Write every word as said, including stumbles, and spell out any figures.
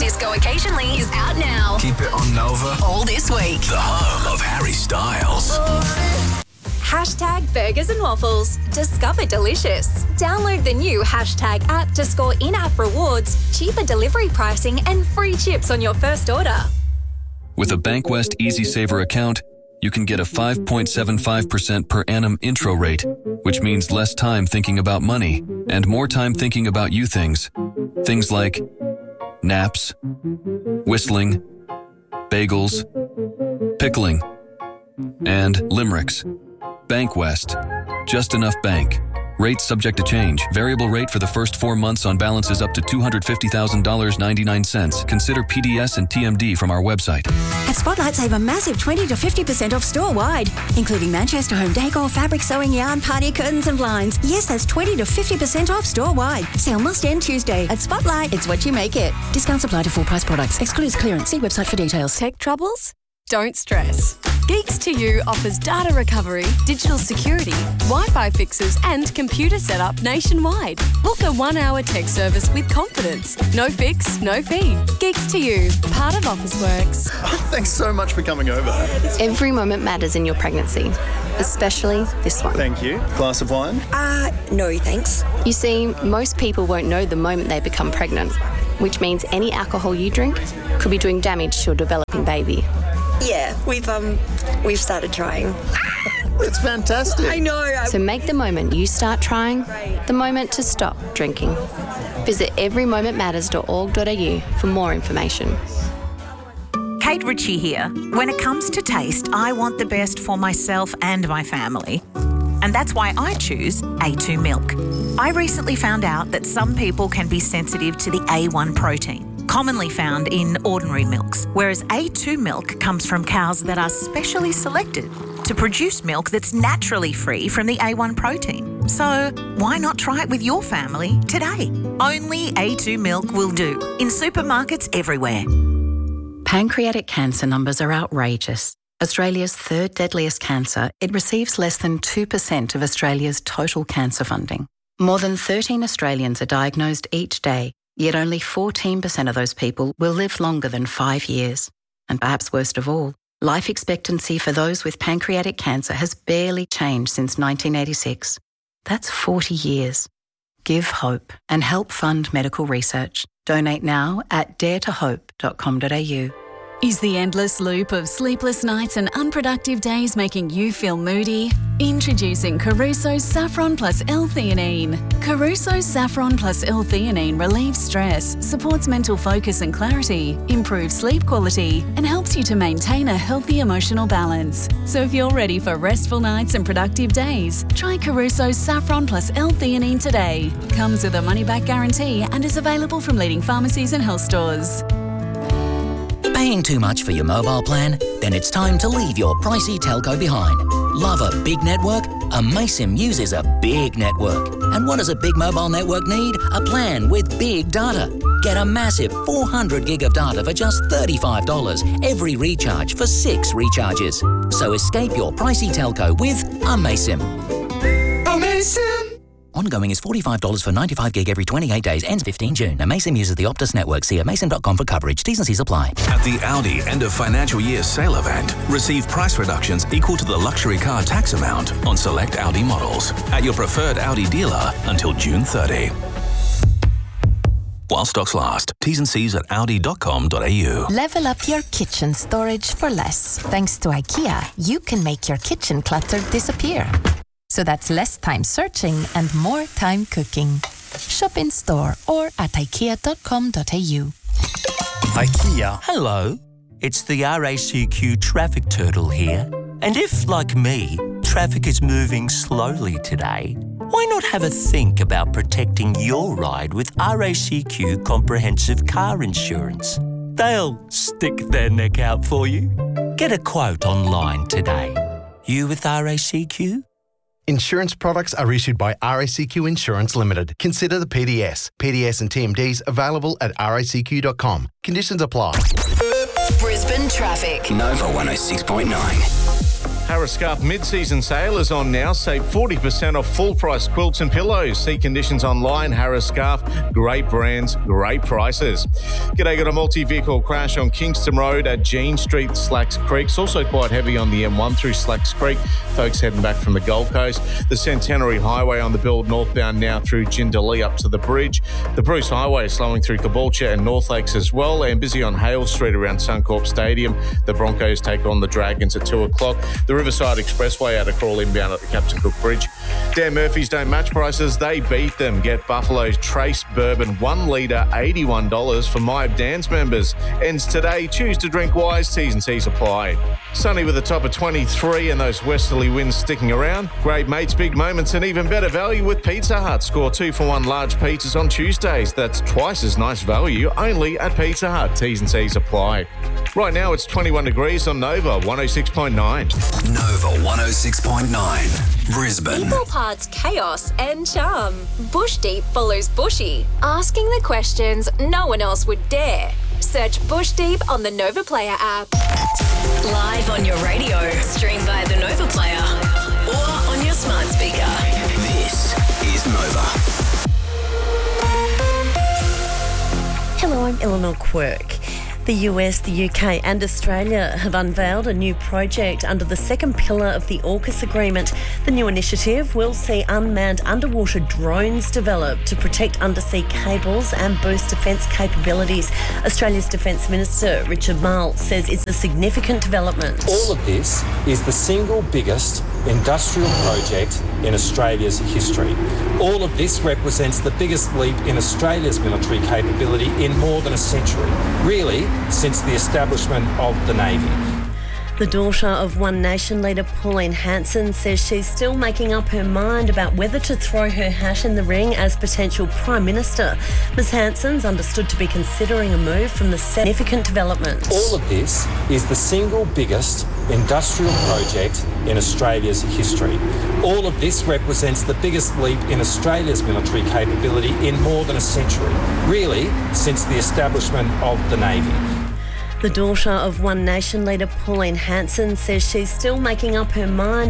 Disco Occasionally is out now. Keep it on Nova. All this week. The home of Harry Styles. Hashtag Burgers and Waffles. Discover delicious. Download the new Hashtag app to score in-app rewards, cheaper delivery pricing and free chips on your first order. With a Bankwest Easy Saver account, you can get a five point seven five percent per annum intro rate, which means less time thinking about money and more time thinking about you things. Things like naps, whistling, bagels, pickling, and limericks. Bankwest. Just enough bank. Rates subject to change. Variable rate for the first four months on balances up to two hundred fifty thousand dollars and ninety-nine cents. Consider P D S and T M D from our website. At Spotlight, save a massive twenty to fifty percent off store-wide, including Manchester home decor, fabric, sewing, yarn, party curtains and blinds. Yes, that's twenty to fifty percent off store-wide. Sale must end Tuesday. At Spotlight, it's what you make it. Discounts apply to full-price products. Excludes clearance. See website for details. Tech troubles? Don't stress. Geeks to You offers data recovery, digital security, Wi-Fi fixes and computer setup nationwide. Book a one-hour tech service with confidence. No fix, no fee. Geeks to You, part of Officeworks. Thanks so much for coming over. Every moment matters in your pregnancy, especially this one. Thank you. Glass of wine? Uh, no thanks. You see, most people won't know the moment they become pregnant, which means any alcohol you drink could be doing damage to a developing baby. Yeah, we've um, we've started trying. That's fantastic. I know. So make the moment you start trying the moment to stop drinking. Visit every moment matters dot org dot a u for more information. Kate Ritchie here. When it comes to taste, I want the best for myself and my family. And that's why I choose A two milk. I recently found out that some people can be sensitive to the A one protein, commonly found in ordinary milks, whereas A two milk comes from cows that are specially selected to produce milk that's naturally free from the A one protein. So why not try it with your family today? Only A two milk will do, in supermarkets everywhere. Pancreatic cancer numbers are outrageous. Australia's third deadliest cancer, it receives less than two percent of Australia's total cancer funding. More than thirteen Australians are diagnosed each day, yet only fourteen percent of those people will live longer than five years. And perhaps worst of all, life expectancy for those with pancreatic cancer has barely changed since nineteen eighty-six. That's forty years. Give hope and help fund medical research. Donate now at dare to hope dot com dot a u. Is the endless loop of sleepless nights and unproductive days making you feel moody? Introducing Caruso's Saffron plus L-theanine. Caruso's Saffron plus L-theanine relieves stress, supports mental focus and clarity, improves sleep quality, and helps you to maintain a healthy emotional balance. So if you're ready for restful nights and productive days, try Caruso's Saffron plus L-theanine today. Comes with a money-back guarantee and is available from leading pharmacies and health stores. Paying too much for your mobile plan? Then it's time to leave your pricey telco behind. Love a big network? Amaysim uses a big network. And what does a big mobile network need? A plan with big data. Get a massive four hundred gig of data for just thirty-five dollars every recharge for six recharges. So escape your pricey telco with Amaysim. Amaysim! Ongoing is forty-five dollars for ninety-five gig every twenty-eight days. Ends fifteenth June. Amaysim uses the Optus network. See amaysim dot com for coverage. T's and C's apply. At the Audi end of financial year sale event, receive price reductions equal to the luxury car tax amount on select Audi models at your preferred Audi dealer until June thirtieth. While stocks last. T's and C's at audi dot com dot a u. Level up your kitchen storage for less. Thanks to IKEA, you can make your kitchen clutter disappear. So that's less time searching and more time cooking. Shop in store or at ikea dot com dot a u. IKEA. Hello. It's the R A C Q traffic turtle here. And if, like me, traffic is moving slowly today, why not have a think about protecting your ride with R A C Q Comprehensive Car Insurance? They'll stick their neck out for you. Get a quote online today. You with R A C Q? Insurance products are issued by R A C Q Insurance Limited. Consider the P D S. P D S and T M Ds available at r a c q dot com. Conditions apply. Brisbane traffic. Nova one oh six point nine. Harris Scarf mid-season sale is on now. Save forty percent off full-price quilts and pillows. See conditions online. Harris Scarf. Great brands, great prices. G'day, got a multi-vehicle crash on Kingston Road at Jean Street, Slacks Creek. It's also quite heavy on the M one through Slacks Creek. Folks heading back from the Gold Coast. The Centenary Highway on the build northbound now through Jindalee up to the bridge. The Bruce Highway is slowing through Caboolture and North Lakes as well, and busy on Hale Street around Suncorp Stadium. The Broncos take on the Dragons at two o'clock. The Riverside Expressway out of Crawl inbound at the Captain Cook Bridge. Dan Murphy's don't match prices, they beat them. Get Buffalo's Trace Bourbon one litre, eighty-one dollars for My Dan's members. Ends today. Choose to drink wise. T's and C's apply. Sunny with a top of twenty-three and those westerly winds sticking around. Great mates, big moments and even better value with Pizza Hut. Score two for one large pizzas on Tuesdays. That's twice as nice value only at Pizza Hut. T's and C's apply. Right now it's twenty-one degrees on Nova one oh six point nine. Nova one oh six point nine. Brisbane. Equal parts chaos and charm. Bush Deep follows Bushy, asking the questions no one else would dare. Search Bush Deep on the Nova Player app. Live on your radio, stream via the Nova Player, or on your smart speaker. This is Nova. Hello, I'm Eleanor Quirk. The U S, the U K and Australia have unveiled a new project under the second pillar of the AUKUS agreement. The new initiative will see unmanned underwater drones developed to protect undersea cables and boost defence capabilities. Australia's Defence Minister Richard Marles says it's a significant development. All of this is the single biggest industrial project in Australia's history. All of this represents the biggest leap in Australia's military capability in more than a century. Really, since the establishment of the Navy. The daughter of One Nation leader Pauline Hanson says she's still making up her mind about whether to throw her hat in the ring as potential Prime Minister. Miz Hanson's understood to be considering a move from the significant development. All of this is the single biggest industrial project in Australia's history. All of this represents the biggest leap in Australia's military capability in more than a century. Really, since the establishment of the Navy. The daughter of One Nation leader Pauline Hanson says she's still making up her mind